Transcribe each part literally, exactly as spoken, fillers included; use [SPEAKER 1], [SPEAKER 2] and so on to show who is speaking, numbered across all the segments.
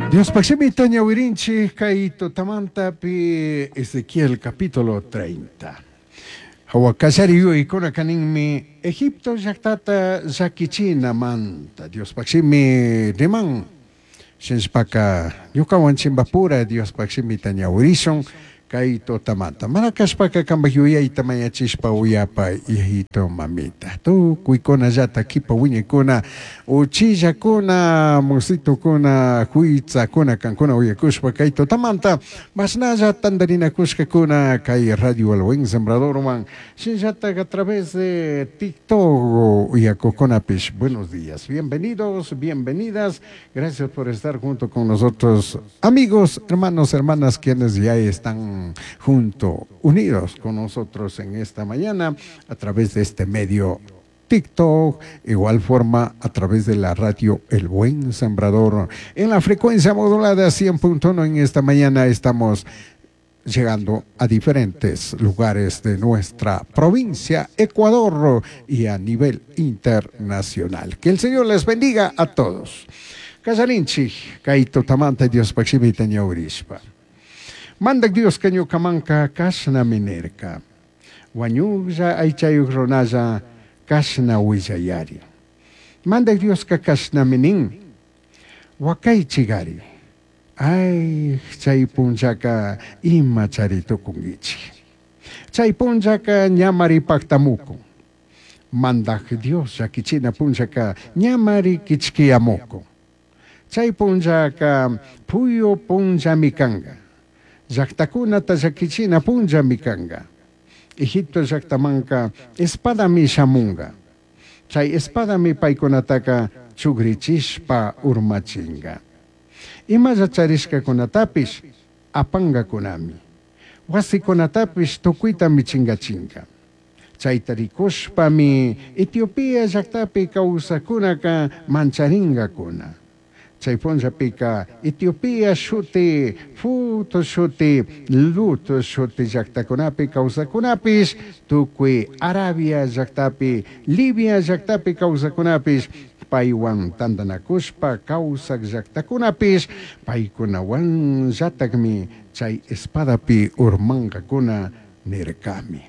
[SPEAKER 1] Dios Paximita Ñawirinchi, Caito Tamanta, Pi Ezequiel capítulo treinta. Hawakasariyo ikona kaninmi Egipto yaktata zakichina manta. Dios Paximi Diman. Shinspaka Yukawan Chimbapura, Dios Paximita Ñawirison, Caito Tamanta. Marakaspaka Kambayuya Itamaya Chispa Uyapa Ihito Mamita. Tu Kuikona Yata Kipa Wiñekuna, Uchilla Kuna, Musito Kuna, Huitza Kuna, Cancuna Uyakushpa, Caito Tamanta, Masnaya Tandarina Kushka Kuna, Kai Radio El Buen Sembrador Man, Shinjata a través de TikTok Uyakokonapish. Buenos días, bienvenidos, bienvenidas, gracias por estar junto con nosotros, amigos, hermanos, hermanas, quienes ya están junto, unidos con nosotros en esta mañana a través de este medio TikTok, igual forma a través de la radio El Buen Sembrador en la frecuencia modulada cien punto uno. En esta mañana estamos llegando a diferentes lugares de nuestra provincia, Ecuador, y a nivel internacional. Que el Señor les bendiga a todos. Casarinchi, Caito Tamanta, Dios Paximita Ñaurispa. Mandak Dios kanyo kamanka kasna minerka. Wanyugza aychayuk ronaza kasna wijayari. Mandak Dios ka kasna minin. Wakay chigari. Ay, chay punchaka ima charito kungichi. Chay punchaka nyamari paktamuko. Mandak Dios yakichina punchaka nyamari kichkiyamoko. Chay punchaka puyo puncha mikanga. Yaktakuna tazakichina punja mikanga. Egipto yaktamanka espada mi shamunga. Chay espada mi paikonataka chugrichishpa urmachinga. Imaya charishka konatapish apanga konami. Wasi konatapish tokuita mi chingachinga. Chay tarikushpa mi Etiopía yaktapi kausakunaka mancharinga kuna. Chayponja pika Etiopía shuti, futo shuti, luto shuti yaktakunapi kausakunapis, tukui Arabia yaktapi, Libia yaktapi kausakunapis, paiwan tandanakushpa kausak yaktakunapis, paikunawan yatakmi chay espadapi urmanga kuna nirkami.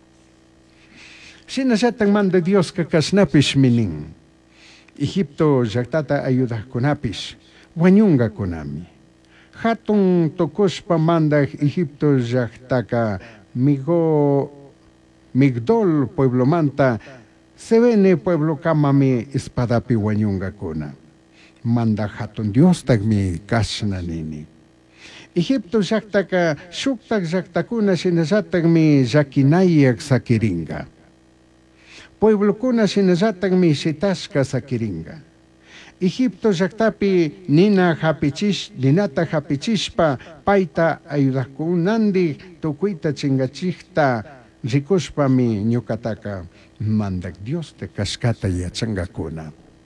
[SPEAKER 1] Sinasatang manda Dios kakasnapis minin. Egipto yaktata ayuda kunapis, wanyunga kunami. Hatun tokuspa manda Egipto yaktaka migo migdol pueblo manta, se vene pueblo kamami espadapi wanyunga kuna. Manda hatun Dios tagmi kasna nini. Egipto yaktaka shuktak yaktakuna sinasatagmi yakinayak sakiringa. Pueblo kuna sinasatang mi sitaska sa kiringa. Egipto yaktapi nina hapichish, ninata hapichispa, paita ayudakunandi, tukuita chingachikta, rikushpa mi nyukataka, mandak Dios te kaskata yachangakuna.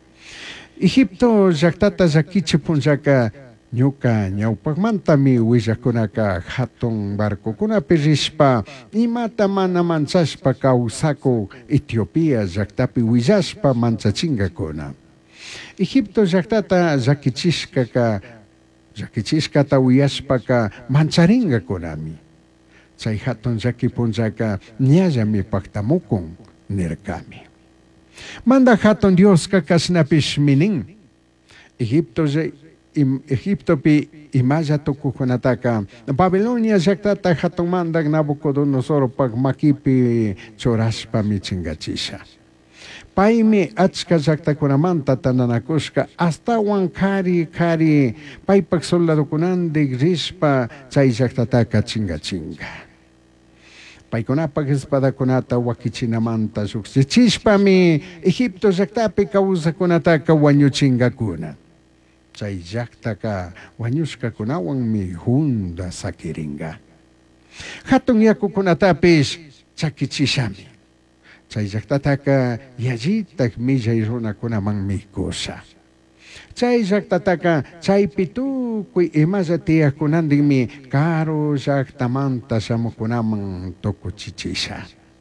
[SPEAKER 1] Egipto yaktata zakichipunjaka, Ñuka ñawpakmanta mi willakunaka hatun barcokunapi rishpa imata mana manchashpa kawsaku Etiopía llaktapi willashpa manchachinkakuna. Egipto llaktata llakichishkaka llakichishkata uyashpaka mancharinkakunami. Chay hatun llakipunllaka ñallami paktamukun nirkami. Manda hatun Dios kakasnapish minin. Egipto Egipto pi imaya tukukunataka Babilonia yaktata hatumanda Nabucodonosor pag makipi chorashpa mi chingachisha. Paimi achka yaktakunamanta tananakushka hasta wan kari kari paypak soldadukunandi rishpa chay yaktataka chingachinga. Paykunapak espadakunata wakichinamanta suksichishpa mi Egipto yaktapi kawsakunataka wañuchingakuna. Chay yaktaka wanyushka kunawan mi hunda sakiringa. Hatun yakukunatapish chakichishami. Chay yaktataka yajitak millay runakunaman mikusa. Chay yaktataka chay pitukuy imasa tiyakunandinmi karo yaktamanta samukunaman tokuchichisha.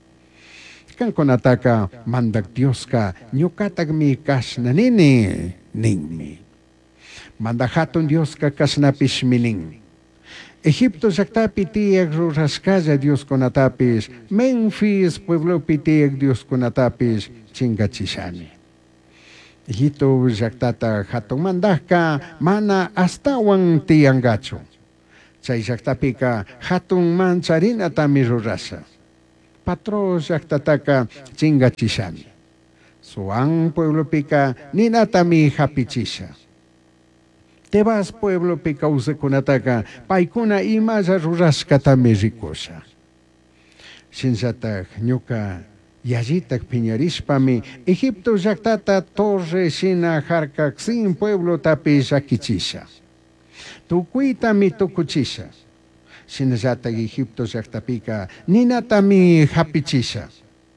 [SPEAKER 1] Kankunataka mandak Dioska nyukatak mi kasnanini ningmi. Manda hatun Dios ka kasnapis mining. Egipto saktapi tiyak rurascaya Dios konatapis, Memphis pueblo pitiyak Dios konatapis, chingachishani. Egipto saktata hatun mandahka, mana astawan tiyangacho. Chay saktapika hatun mancharina tami rurasa. Patro saktataka chingachishani. Suang pueblo pika ninatami hapichisha. Te vas pueblo pika usakunataka paikuna imaza ruraskata mexikosa. Sinsatak ñuka yajitak piñarispami Egipto llaktata torre sina jarkak sin pueblo tapi sakichisha. Tukuita mi tukuchisha. Sinasatak Egipto llaktapika ninatami hapichisha.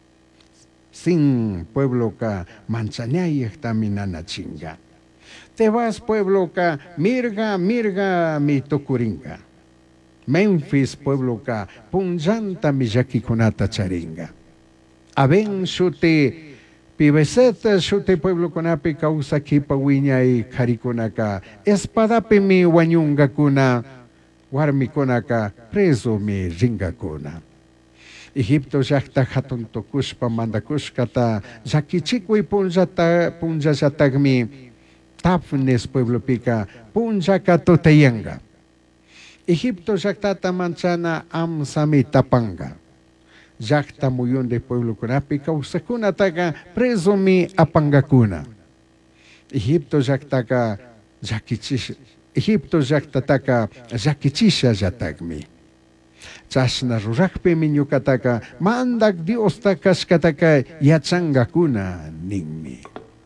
[SPEAKER 1] Sin pueblo ka manzanayak tami nanachinga. Te vas pueblo ka mirga mirga mi tokuringa. Memphis pueblo ka punjanta mi yakikunata charinga. Aben shute pibeseta shute pueblo kunapi kausa kipa wiñay karikunaka espadapi mi wanyunga kuna warmi kunaka preso mi ringa kuna. Egipto jakta hatun tokuspa mandakuskata yakichikwi punjata punjasatagmi Tafnes pueblo pika punjaka totayanga. Egipto jaktata manchana amsami tapanga. Jakta muyon de pueblo kunapika usakuna taga preso mi apangakuna. Egipto jaktaka jakichisha. Egipto jaktataka jakichisha jatagmi. Chasna rurakpe minyukataka mandak Dios takaskataka yachangakuna ningmi.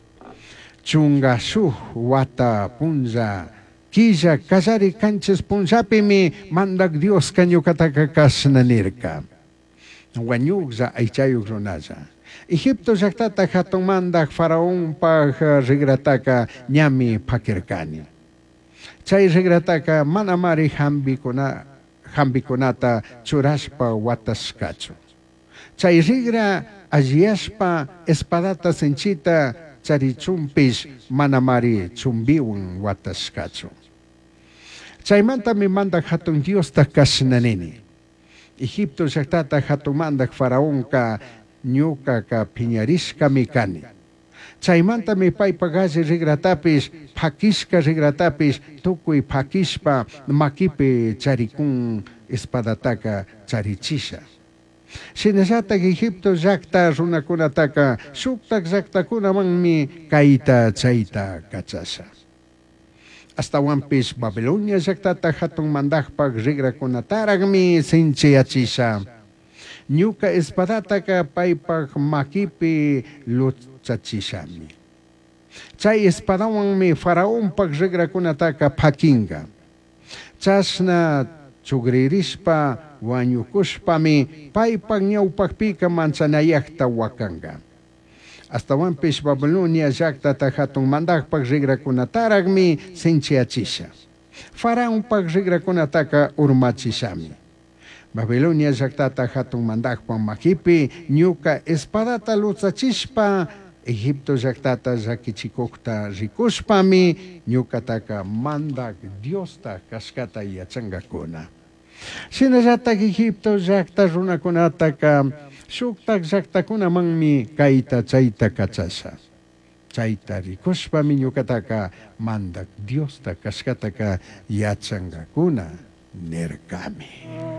[SPEAKER 1] Chunga su wata punja kija kazari kanches punjapi mi mandak Dios kanyukataka kasnanirka. Wanyugza aichayuk ronaza. Egipto jaktata hatun mandak faraón pag regrataka nyami pakirkani. Chay regrataka manamari hambikuna hambikunata churaspa wataskachu. Chay rigra ajiaspa espadata senchita chari chumpis manamari chumbiwan wataskachu. Chaymanta mi mandak hatun Dios ta kasnanini. Egipto jaktata hatun mandak faraón ka ñuka ka piñarisca mikani. Chaymanta mi paypagazi rigratapis pakisca rigratapis tukuy pakispa makipi charikun espadataka charichisha. Sinasatak Egipto jakta runakunataka suktak jaktakunamanmi kaita chayta kachasa. Hasta wampis Babilonia jaktata hatun mandakpak rigrakunataragmi sinchiachisha. Ñuka espadataka paypak makipi luchachishami. Chay espadawanmi faraonpak rigrakunataka pakinga. Chasna chugririspa wañukushpami paypak ñawpakpika manzanayakta wakanga. Hasta wampis Babilonia llaktata hatun mandakpak rigrakunataragmi sinchiachisha. Faraonpak rigrakunataka urmachishami. Babilonia llaktata hatun mandakpan makipi ñuka espadata luchachispa Egipto llaktata llakichikukta rikushpami ñukataka mandak Diosta kaskata yachangakuna. Sinallatak Egipto llakta runakunataka shuktak llaktakunamanmi kaita chayta kachasa. Chayta rikushpami ñukataka mandak Diosta kaskataka yachangakuna nirkami.